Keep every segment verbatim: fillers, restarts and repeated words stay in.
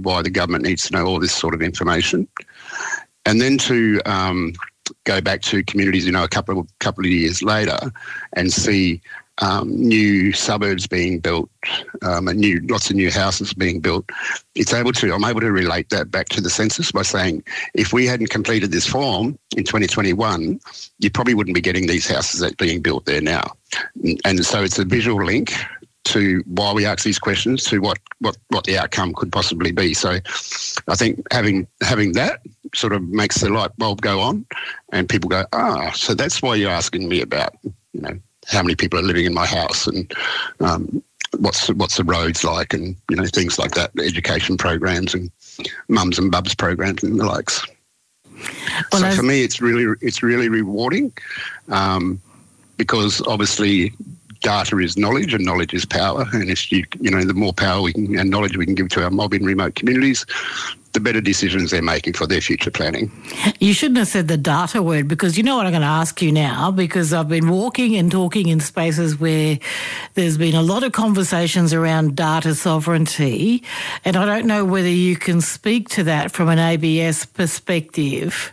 why the government needs to know all this sort of information. And then to um, go back to communities, you know, a couple of, couple of years later and see um, new suburbs being built, um, and new lots of new houses being built. It's able to, I'm able to relate that back to the census by saying, if we hadn't completed this form in twenty twenty-one, you probably wouldn't be getting these houses that are being built there now. And so it's a visual link to why we ask these questions, to what, what, what the outcome could possibly be. So I think having having that sort of makes the light bulb go on, and people go, ah, so that's why you're asking me about, you know, how many people are living in my house, and um, what's what's the roads like, and, you know, things like that, education programs and mums and bubs programs and the likes. Well, so for me, it's really it's really rewarding, um, because obviously data is knowledge and knowledge is power. And if you, you know, the more power we can and knowledge we can give to our mob in remote communities, the better decisions they're making for their future planning. You shouldn't have said the data word, because you know what I'm going to ask you now, because I've been walking and talking in spaces where there's been a lot of conversations around data sovereignty, and I don't know whether you can speak to that from an A B S perspective.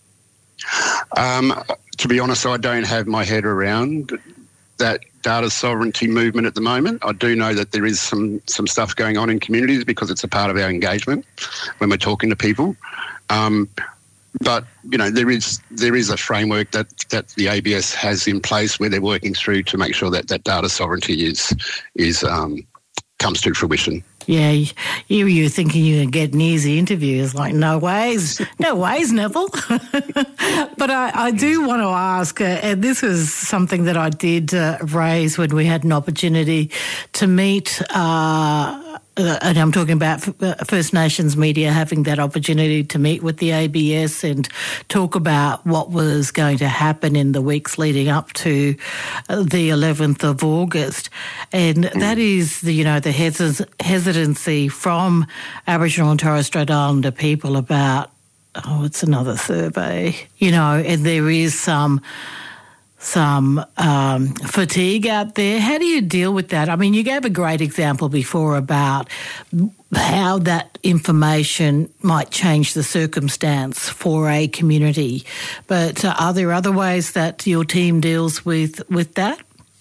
Um, to be honest, I don't have my head around that data sovereignty movement at the moment. I do know that there is some some stuff going on in communities because it's a part of our engagement when we're talking to people. Um, but, you know, there is there is a framework that, that the A B S has in place where they're working through to make sure that that data sovereignty is is um, comes to fruition. Yeah, you you thinking you can get an easy interview. It's like, no ways, no ways, Neville. But I, I do want to ask, uh, and this is something that I did uh, raise when we had an opportunity to meet, uh, uh, and I'm talking about First Nations media having that opportunity to meet with the A B S and talk about what was going to happen in the weeks leading up to the eleventh of August. And that is, the, you know, the hes- hesitancy from Aboriginal and Torres Strait Islander people about, oh, it's another survey, you know, and there is some some um, fatigue out there. How do you deal with that? I mean, you gave a great example before about how that information might change the circumstance for a community. But uh, are there other ways that your team deals with, with that?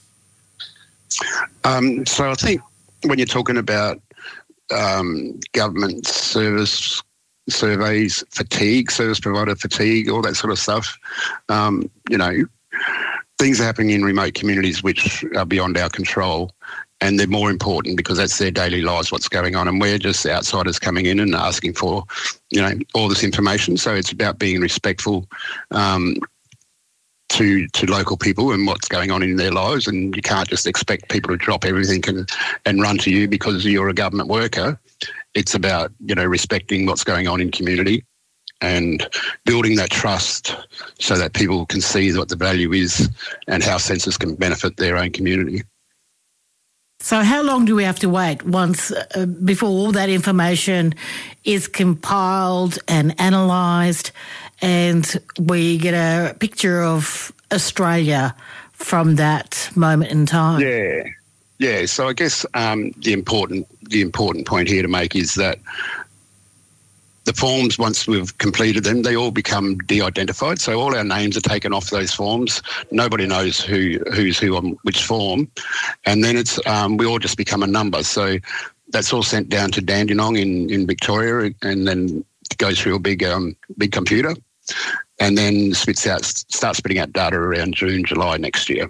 Um, so I think when you're talking about um, government service surveys, fatigue, service provider fatigue, all that sort of stuff, um, you know, things are happening in remote communities which are beyond our control, and they're more important because that's their daily lives, what's going on, and we're just outsiders coming in and asking for, you know, all this information. So it's about being respectful um, to to local people and what's going on in their lives, and you can't just expect people to drop everything and, and run to you because you're a government worker. It's about, you know, respecting what's going on in community and building that trust so that people can see what the value is and how census can benefit their own community. So how long do we have to wait once uh, before all that information is compiled and analysed and we get a picture of Australia from that moment in time? Yeah, yeah. So I guess um, the important the important point here to make is that the forms, once we've completed them, they all become de-identified. So all our names are taken off those forms. Nobody knows who who's who on which form. And then it's um, we all just become a number. So that's all sent down to Dandenong in, in Victoria, and then it goes through a big um, big computer, and then spits out starts spitting out data around June, July next year.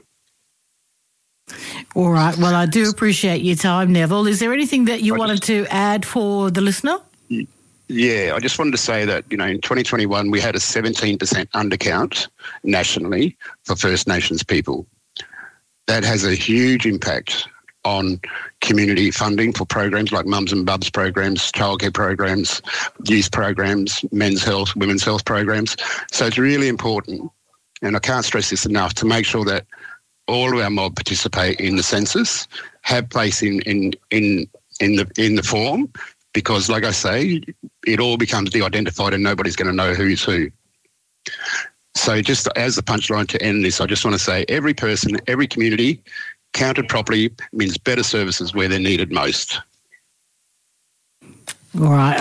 All right. Well, I do appreciate your time, Neville. Is there anything that you I wanted just, to add for the listener? Yeah, I just wanted to say that, you know, in twenty twenty-one, we had a seventeen percent undercount nationally for First Nations people. That has a huge impact on community funding for programs like Mums and Bubs programs, childcare programs, youth programs, men's health, women's health programs. So it's really important, and I can't stress this enough, to make sure that all of our mob participate in the census, have place in in in in the in the form, because, like I say, it all becomes de-identified and nobody's going to know who's who. So just as the punchline to end this, I just want to say every person, every community counted properly means better services where they're needed most. All right.